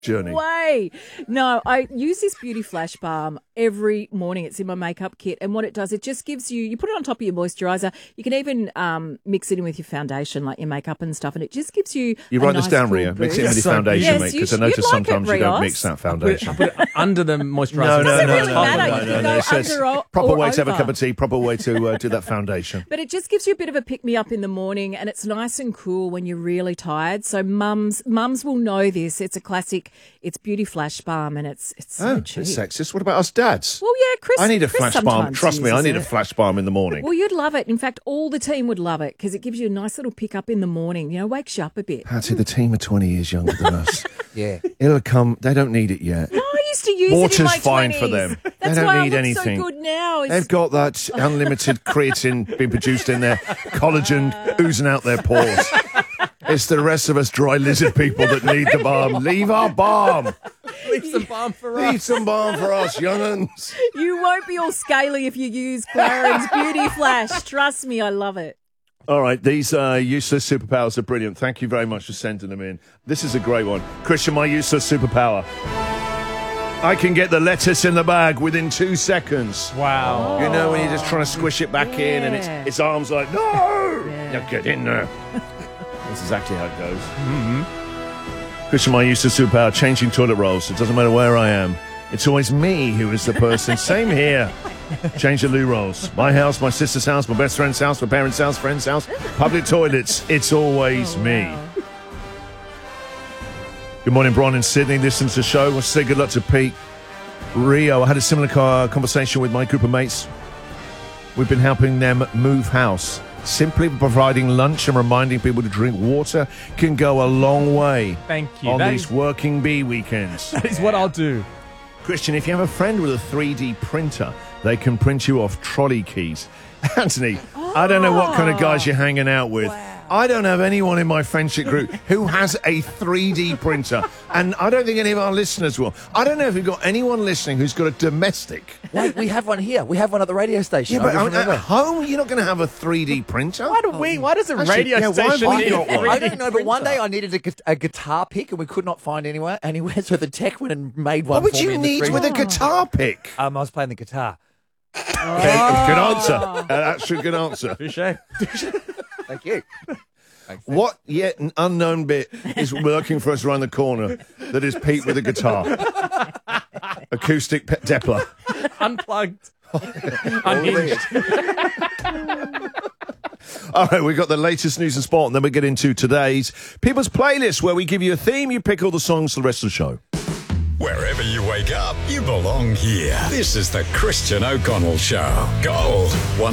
journey. way. No, I use this Beauty Flash Balm every morning. It's in my makeup kit. And what it does, it just gives you put it on top of your moisturiser. You can even mix it in with your foundation, like your makeup and stuff. And it just gives you You a write nice this down, cool Ria. Mix boost. it in with your foundation, Yes, mate, you because I should- notice you'd like sometimes it, you don't Rios. mix that foundation. Put it under the moisturiser. No. doesn't really top of matter. it. You can go So it's under or proper way to have a over. cup of tea, proper way to do that foundation. But it just gives you a bit of a pick-me-up in the morning, and it's nice and cool when you're really tired. So mums will know this. It's a classic. It's Beauty Flash Balm, and it's so Oh, cheap. it's sexist. What about us dads? Well, yeah, Chris. I need a Chris flash balm. sometimes Trust me, I uses need a it. flash balm in the morning. Well, you'd love it. In fact, all the team would love it because it gives you a nice little pick-up in the morning. You know, wakes you up a bit. Patsy, the team are 20 years younger than us. Yeah. It'll come. They don't need it yet. No, I used to use it in Water's my 20s. fine for them. That's They don't why need I look anything. so good now. They've got that unlimited creatine being produced in there, collagen oozing out their pores. It's the rest of us dry lizard people that need the balm. Leave our balm. Leave some balm for Leave us. some balm for us, young'uns. You won't be all scaly if you use Clarins Beauty Flash. Trust me, I love it. All right, these useless superpowers are brilliant. Thank you very much for sending them in. This is a great one. Christian, my useless superpower. I can get the lettuce in the bag within 2 seconds. Wow. You know, when you're just trying to squish it back in and Yeah. its arms like, no! Yeah. Now get in there. That's exactly how it goes. Mm-hmm. Christian, my useless superpower, changing toilet rolls. It doesn't matter where I am. It's always me who is the person. Same here. Change the loo rolls. My house, my sister's house, my best friend's house, my parents' house, friend's house, public toilets. It's always me. Wow. Good morning, Bron in Sydney. Listen to the show. I want to say good luck to Pete. Rio, I had a similar conversation with my group of mates. We've been helping them move house. Simply providing lunch and reminding people to drink water can go a long way Thank you. on That these is- working bee weekends. That is what I'll do. Christian, if you have a friend with a 3D printer, they can print you off trolley keys. Anthony, I don't know what kind of guys you're hanging out with. I don't have anyone in my friendship group who has a 3D printer, and I don't think any of our listeners will. I don't know if we've got anyone listening who's got a domestic. Wait, we have one here. We have one at the radio station. Yeah, but I just at remember. home, you're not going to have a 3D printer. Why does a Actually, radio yeah, why have station we need got a one? I 3D don't know, but one printer? day I needed a guitar pick and we could not find anywhere. So the tech went and made one. What would for me you in the need freezer. with a guitar pick? I was playing the guitar. Okay, good answer. That's a good answer. Thank you. What yet an unknown bit is working for us around the corner that is Pete with a guitar? Acoustic Depler. Unplugged. Unhinged. All right, we've got the latest news and sport, and then we get into today's People's Playlist, where we give you a theme, you pick all the songs for the rest of the show. Wherever you wake up, you belong here. This is the Christian O'Connell Show. Gold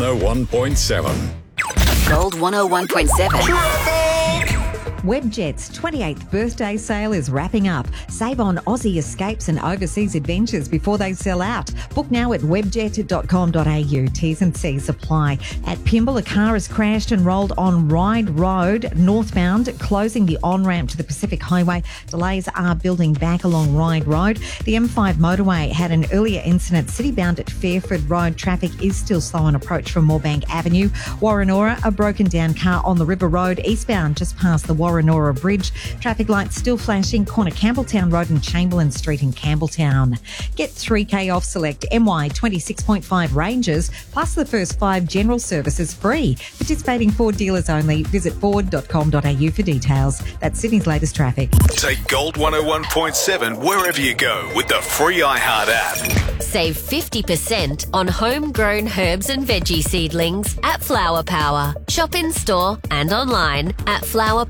101.7. Gold 101.7. Webjet's 28th birthday sale is wrapping up. Save on Aussie escapes and overseas adventures before they sell out. Book now at webjet.com.au. T's and C's apply. At Pymble, a car has crashed and rolled on Ryde Road, northbound, closing the on-ramp to the Pacific Highway. Delays are building back along Ryde Road. The M5 motorway had an earlier incident city-bound at Fairford Road. Traffic is still slow on approach from Moorebank Avenue. Warrenora, a broken-down car on the River Road, eastbound just past the Warrenora Bridge. Traffic lights still flashing, corner Campbelltown Road and Chamberlain Street in Campbelltown. Get 3K off select MY 26.5 ranges, plus the first 5 general services free. Participating Ford dealers only. Visit ford.com.au for details. That's Sydney's latest traffic. Take Gold 101.7 wherever you go with the free iHeart app. Save 50% on homegrown herbs and veggie seedlings at Flower Power. Shop in store and online at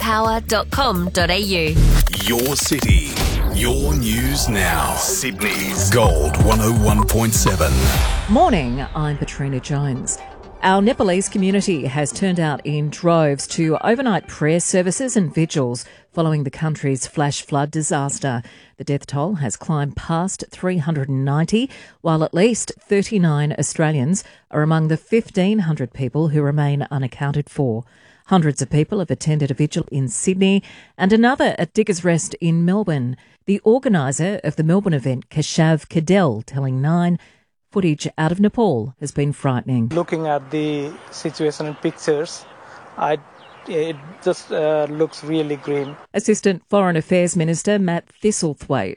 flowerpower.com.au. Your city, your news now. Sydney's Gold 101.7. Morning, I'm Katrina Jones. Our Nepalese community has turned out in droves to overnight prayer services and vigils following the country's flash flood disaster. The death toll has climbed past 390, while at least 39 Australians are among the 1,500 people who remain unaccounted for. Hundreds of people have attended a vigil in Sydney and another at Diggers Rest in Melbourne. The organiser of the Melbourne event, Keshav Cadell, telling Nine, footage out of Nepal has been frightening. Looking at the situation and pictures, I it just looks really green. Assistant Foreign Affairs Minister Matt Thistlethwaite